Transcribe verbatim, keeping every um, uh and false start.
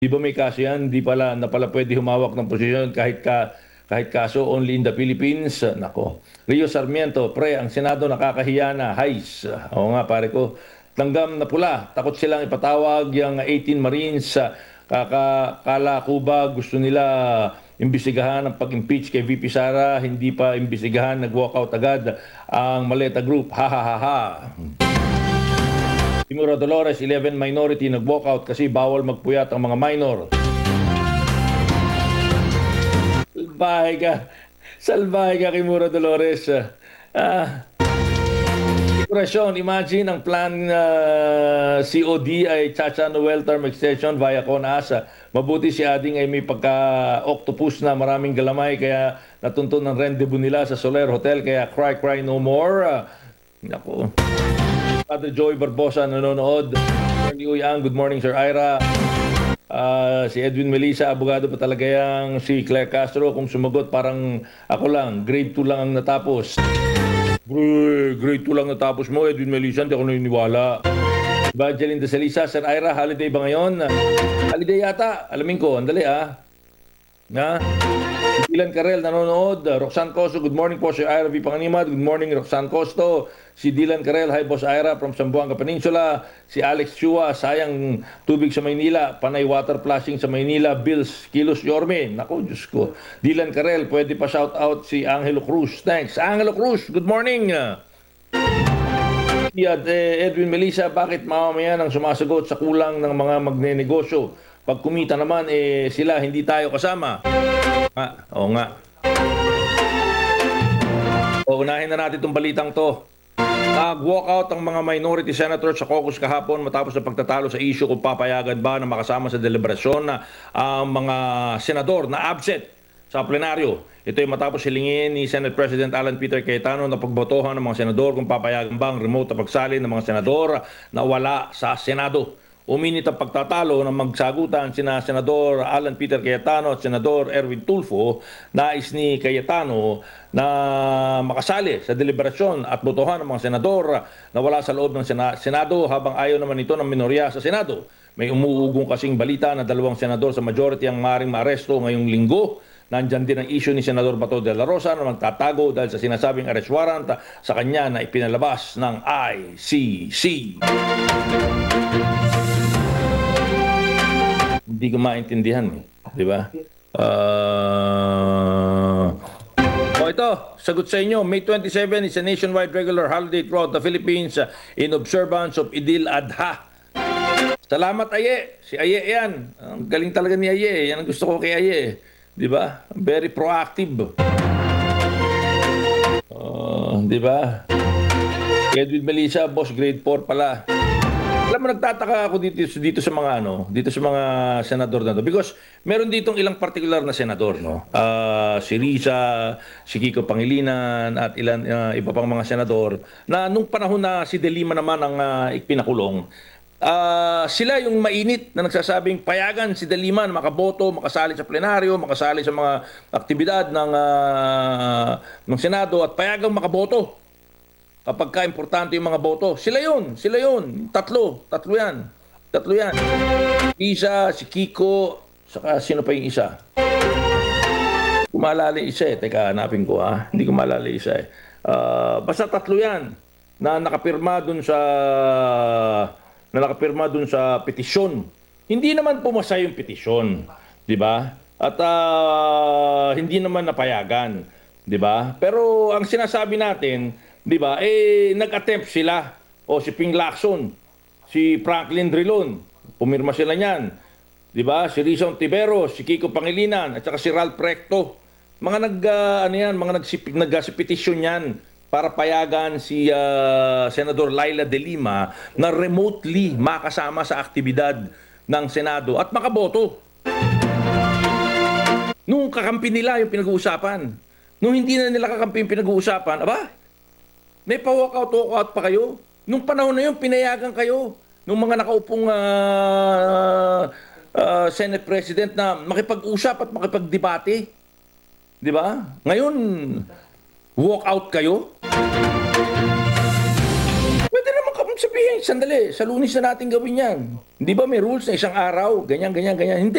Di ba may kaso yan? Di pala, na pala pwede humawak ng posisyon kahit ka kahit kaso only in the Philippines. Nako. Rio Sarmiento, pre, ang Senado nakakahiya na. Hais. Oo nga, pare ko. Tanggam na pula. Takot silang ipatawag yung eighteen Marines. Kakakala Cuba, gusto nila imbisigahan ang pag-impeach kay V P Sara. Hindi pa imbisigahan, nag-walkout agad ang Maleta Group. Ha ha ha ha. Timura Dolores, eleven minority nag-walkout kasi bawal magpuyat ang mga minor. Salbahe ka. Salbahe ka, Kimura Dolores. Ah, Depression, imagine ang plan uh, C O D ay Chacha Noel term extension via CONAS. Mabuti si Ading ay may pagka-octopus na maraming galamay kaya natuntun ng rendezvous nila sa Soler Hotel kaya cry cry no more. Uh, naku. Padre Joy Barbosa nanonood. Good morning, good morning Sir Ira. Uh, si Edwin Melissa, abogado pa talaga yang si Claire Castro. Kung sumagot parang ako lang, grade two lang ang natapos. Bro, grade two lang natapos mo, Edwin Melissa, hindi ako naniniwala. Evangeline de Salisa, Sir Ira, holiday ba ngayon? Holiday yata, alamin ko, andali ah. Na? Dylan Carrel nanonood. Roxanne Costo, good morning po Sir Ira V. Panganimat. Good morning Roxanne Costo. Si Dylan Carrel, hi Boss Ira from Zamboanga Peninsula. Si Alex Chua, sayang tubig sa Maynila. Panay water flushing sa Maynila. Bills, Kilos Yorme. Naku, Diyos ko. Dylan Carrel, pwede pa shout out si Angelo Cruz. Thanks. Angelo Cruz, good morning. At eh, Edwin Melissa, bakit mamamayan ang sumasagot sa kulang ng mga magnenegosyo? Pag kumita naman, eh, sila, hindi tayo kasama. Ah, oo nga. O, unahin na natin itong balitang to. Nag-walkout ang mga minority senators sa caucus kahapon matapos na pagtatalo sa issue kung papayagan ba na makasama sa deliberasyon na ang mga senador na absent sa plenaryo. Ito ay matapos hilingin ni Senate President Alan Peter Cayetano na pagbotohan ng mga senador kung papayagan ba ang remote na pagsalin ng mga senador na wala sa Senado. Uminit ang pagtatalo ng magsagutan sina Senador Alan Peter Cayetano at Senador Erwin Tulfo. Nais ni Cayetano na makasali sa deliberasyon at botohan ng mga senador na wala sa loob ng Senado habang ayaw naman ito ng minorya sa Senado. May umuugong kasing balita na dalawang senador sa majority ang maaaring maaresto ngayong linggo. Nandyan din ang issue ni Senador Bato de la Rosa na magtatago dahil sa sinasabing arrest warrant sa kanya na ipinalabas ng I C C. Hindi ko maintindihan eh. Di ba? Uh... O ito, sagot sa inyo. May twenty-seven is a nationwide regular holiday throughout the Philippines in observance of Idil Adha. Salamat, Aye. Si Aye yan. Ang galing talaga ni Aye. Yan ang gusto ko kay Aye. Di ba? Very proactive. Uh, di ba? Edwin Melissa, boss, grade four pala. Alam mo, nagtataka ako dito, dito sa mga ano, dito sa mga senador na to because meron ditong ilang particular na senador, no. Uh, si Risa, si Kiko Pangilinan at ilan uh, iba pang mga senador na nung panahon na si De Lima naman ang uh, ipinakulong. Uh, sila yung mainit na nagsasabing payagan si De Lima na makaboto, makasali sa plenaryo, makasali sa mga aktibidad ng uh, ng Senado at payagang makaboto. Kapag ka-importante yung mga boto, sila yun, sila yun. Tatlo, tatlo yan. Tatlo yan. Isa, si Kiko, saka sino pa yung isa? Kumalala isa eh. Teka, hanapin ko ha. Hindi ko malala isa eh. Uh, basta tatlo yan na nakapirma dun sa na nakapirma dun sa petisyon. Hindi naman pumasa yung petisyon. Di ba? At uh, hindi naman napayagan. Di ba? Pero ang sinasabi natin, di ba, eh, nag-attempt sila. O si Ping Lacson, si Franklin Drilon, pumirma sila niyan. Di ba? Si Rizon Tiberos, si Kiko Pangilinan, at saka si Ralph Recto. Mga nag, uh, ano yan, mga nag-petition yan para payagan si uh, Senador Laila De Lima na remotely makasama sa aktibidad ng Senado at makaboto. Nung kakampi nila yung pinag-uusapan. Nung hindi na nila kakampi yung pinag-uusapan, aba, may pa-walkout-walkout pa kayo. Nung panahon na yun, pinayagan kayo. Nung mga nakaupong uh, uh, Senate President na makipag-usap at makipag-debate. Di ba? Ngayon, walk out kayo. Pwede naman sabihin sandali, sa Lunes na natin gawin yan. Hindi ba may rules na isang araw, ganyan, ganyan, ganyan. Hindi.